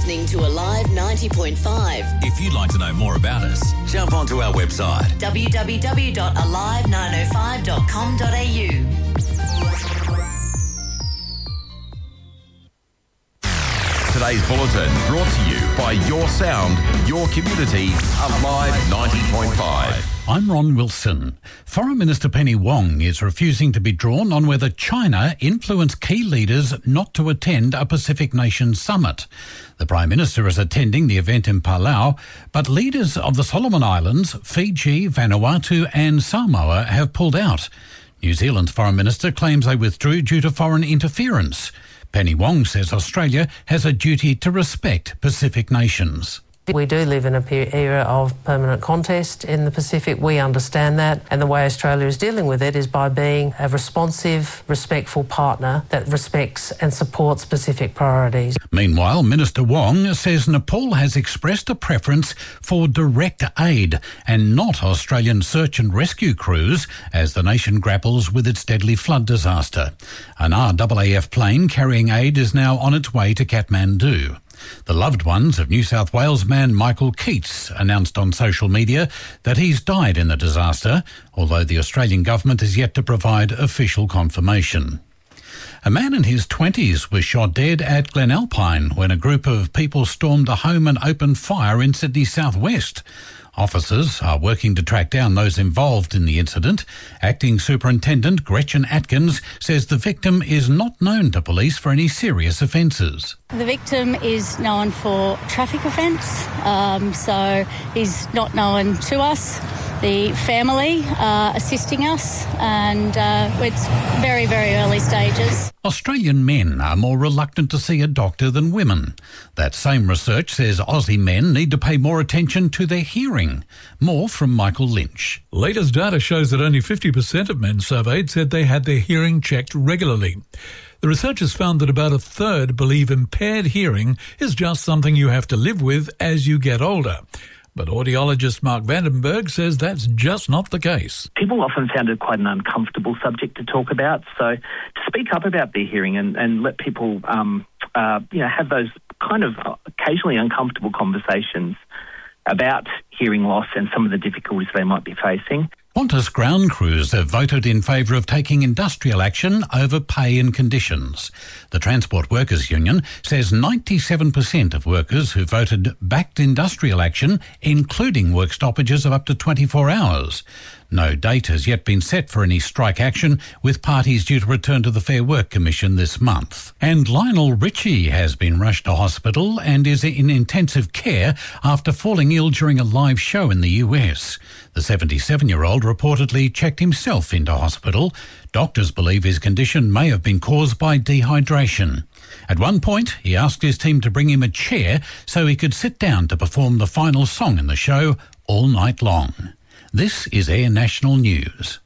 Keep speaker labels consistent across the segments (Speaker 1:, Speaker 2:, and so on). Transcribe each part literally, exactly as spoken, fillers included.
Speaker 1: listening to Alive ninety point five.
Speaker 2: If you'd like to know more about us, jump onto our website
Speaker 1: w w w dot alive nine oh five dot com dot a u.
Speaker 3: Today's bulletin brought to you by Your Sound, Your Community, Alive ninety point five.
Speaker 4: I'm Ron Wilson. Foreign Minister Penny Wong is refusing to be drawn on whether China influenced key leaders not to attend a Pacific Nations summit. The Prime Minister is attending the event in Palau, but leaders of the Solomon Islands, Fiji, Vanuatu and Samoa have pulled out. New Zealand's Foreign Minister claims they withdrew due to foreign interference. Penny Wong says Australia has a duty to respect Pacific nations.
Speaker 5: We do live in a era of permanent contest in the Pacific. We understand that, and the way Australia is dealing with it is by being a responsive, respectful partner that respects and supports Pacific priorities.
Speaker 4: Meanwhile, Minister Wong says Nepal has expressed a preference for direct aid and not Australian search and rescue crews as the nation grapples with its deadly flood disaster. An R A A F plane carrying aid is now on its way to Kathmandu. The loved ones of New South Wales man Michael Keats announced on social media that he's died in the disaster, although the Australian government is yet to provide official confirmation. A man in his twenties was shot dead at Glenalpine when a group of people stormed a home and opened fire in Sydney's southwest. Officers are working to track down those involved in the incident. Acting Superintendent Gretchen Atkins says the victim is not known to police for any serious offences.
Speaker 6: The victim is known for traffic offence, um, so he's not known to us. The family are assisting us, and uh, it's very, very early stages.
Speaker 4: Australian men are more reluctant to see a doctor than women. That same research says Aussie men need to pay more attention to their hearing. More from Michael Lynch.
Speaker 7: Latest data shows that only fifty percent of men surveyed said they had their hearing checked regularly. The researchers found that about a third believe impaired hearing is just something you have to live with as you get older. But audiologist Mark Vandenberg says that's just not the case.
Speaker 8: People often found it quite an uncomfortable subject to talk about, so to speak up about their hearing and, and let people um, uh, you know, have those kind of occasionally uncomfortable conversations about hearing loss and some of the difficulties they might be facing.
Speaker 4: Qantas ground crews have voted in favour of taking industrial action over pay and conditions. The Transport Workers Union says ninety-seven percent of workers who voted backed industrial action, including work stoppages of up to twenty-four hours. No date has yet been set for any strike action, with parties due to return to the Fair Work Commission this month. And Lionel Richie has been rushed to hospital and is in intensive care after falling ill during a live show in the U S. The seventy-seven-year-old reportedly checked himself into hospital. Doctors believe his condition may have been caused by dehydration. At one point, he asked his team to bring him a chair so he could sit down to perform the final song in the show all night long. This is Air National News.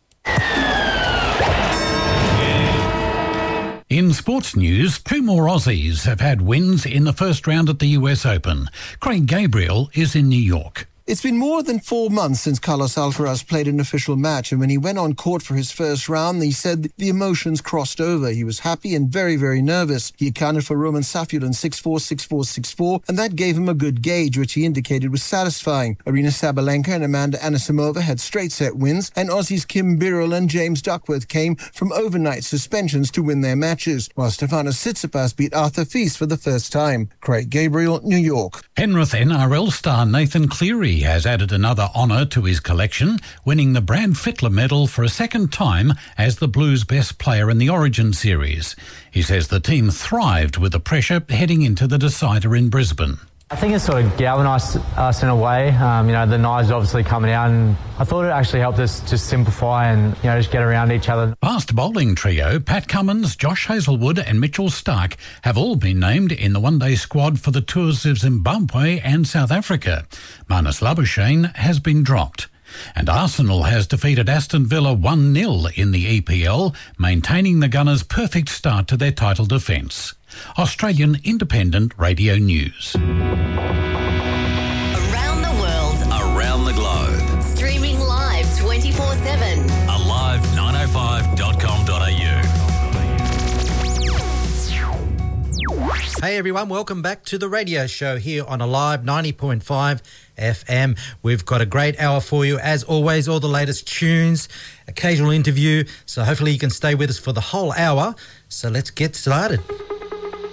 Speaker 4: In sports news, two more Aussies have had wins in the first round at the U S Open. Craig Gabriel is in New York.
Speaker 9: It's been more than four months since Carlos Alcaraz played an official match, and when he went on court for his first round, he said the emotions crossed over. He was happy and very, very nervous. He accounted for Roman Safiullin six four, six four, six four, and that gave him a good gauge, which he indicated was satisfying. Arina Sabalenka and Amanda Anisimova had straight-set wins, and Aussies Kim Birrell and James Duckworth came from overnight suspensions to win their matches, while Stefanos Tsitsipas beat Arthur Fils for the first time. Craig Gabriel, New York.
Speaker 4: Penrith N R L star Nathan Cleary has added another honour to his collection, winning the Brad Fittler Medal for a second time as the Blues' best player in the Origin series. He says the team thrived with the pressure heading into the decider in Brisbane.
Speaker 10: I think it sort of galvanised us in a way. Um, you know, the knives obviously coming out, and I thought it actually helped us just simplify and, you know, just get around each other.
Speaker 4: Fast bowling trio Pat Cummins, Josh Hazlewood and Mitchell Stark have all been named in the one-day squad for the tours of Zimbabwe and South Africa. Marnus Labuschagne has been dropped. And Arsenal has defeated Aston Villa one nil in the E P L, maintaining the Gunners' perfect start to their title defence. Australian Independent Radio News.
Speaker 1: Around the world.
Speaker 2: Around the globe.
Speaker 1: Streaming live twenty-four seven.
Speaker 2: alive nine oh five dot com dot a u.
Speaker 11: Hey everyone, welcome back to the radio show here on Alive ninety point five F M. We've got a great hour for you, as always, all the latest tunes, occasional interview, so hopefully you can stay with us for the whole hour. So let's get started.